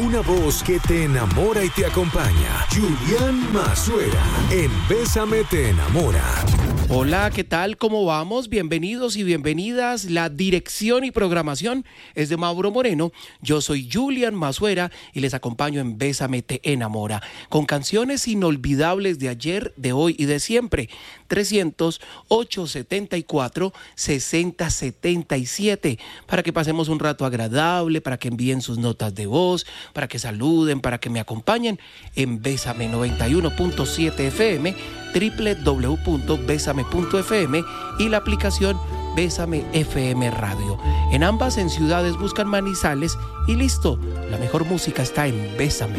Una voz que te enamora y te acompaña. Julián Mazuera, en Bésame te enamora. Hola, ¿qué tal? ¿Cómo vamos? Bienvenidos y bienvenidas. La dirección y programación es de Mauro Moreno. Yo soy Julián Mazuera y les acompaño en Bésame te enamora, con canciones inolvidables de ayer, de hoy y de siempre. 300-874-6077, para que pasemos un rato agradable, para que envíen sus notas de voz, para que saluden, para que me acompañen en Bésame 91.7 FM, www.besame.fm y la aplicación Bésame FM Radio. En ambas en ciudades buscan Manizales y listo, la mejor música está en Bésame.